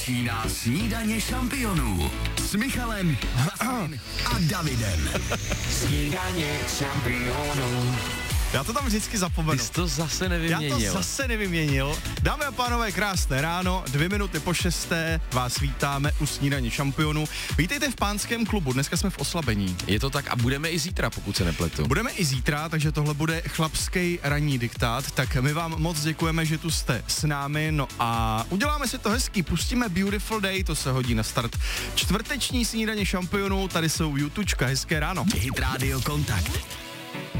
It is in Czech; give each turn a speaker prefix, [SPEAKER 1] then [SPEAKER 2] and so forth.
[SPEAKER 1] Začíná snídaně šampionů s Michalem, Vasilem a Davidem. Snídaně šampionů.
[SPEAKER 2] Já to tam vždycky zapomenu.
[SPEAKER 3] Ty jsi to zase nevyměnil.
[SPEAKER 2] Já to zase nevyměnil. Dámy a pánové, krásné ráno, 5:02 vás vítáme u snídaně šampionů. Vítejte v Pánském klubu, dneska jsme v oslabení.
[SPEAKER 3] Je to tak a budeme i zítra, pokud se nepletu.
[SPEAKER 2] Budeme i zítra, takže tohle bude chlapský ranní diktát, tak my vám moc děkujeme, že tu jste s námi, no a uděláme si to hezký, pustíme Beautiful Day, to se hodí na start. Čtvrteční snídaně šampionů, tady jsou Jutučka, hezké ráno.
[SPEAKER 1] Hit Radio Kontakt.